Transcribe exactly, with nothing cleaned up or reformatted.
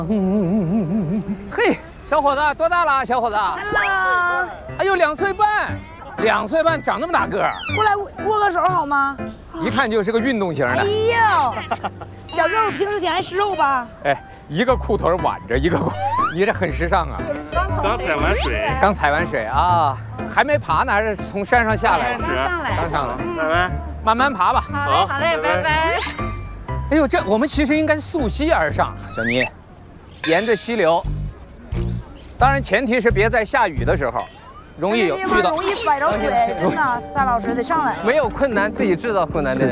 嘿，小伙子多大了？小伙子？ Hello， 哎呦，两岁半，两岁半长那么大个儿， 过来握个手好吗？ 一看就是个运动型哎的。 呦，小时候平时挺爱吃肉吧？ 哎，一个裤腿挽着，一个裤，你这很时尚啊。 刚踩完水， 刚踩完水啊，还没爬呢，还是从山上下来？ 刚上来， 刚上来， 拜拜。 慢慢爬吧。 好嘞，好嘞，拜拜。 哎呦，这我们其实应该溯溪而上，小妮，沿着溪流。当然，前提是别在下雨的时候，容易有遇到。 容易崴着腿，真的，撒老师得上来。 没有困难，自己制造困难的。